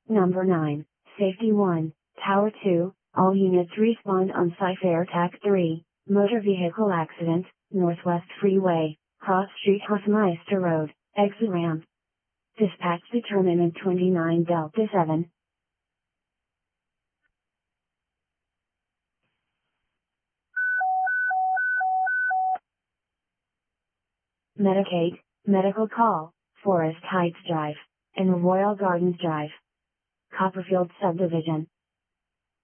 Number 9, Safety 1, Tower 2, all units respond on site. AirTag 3, Motor Vehicle Accident, Northwest Freeway, Cross Street Hofmeister Road, exit ramp. Dispatch determinant 29 Delta 7. Medicaid, medical call, Forest Heights Drive, and Royal Gardens Drive. Copperfield Subdivision.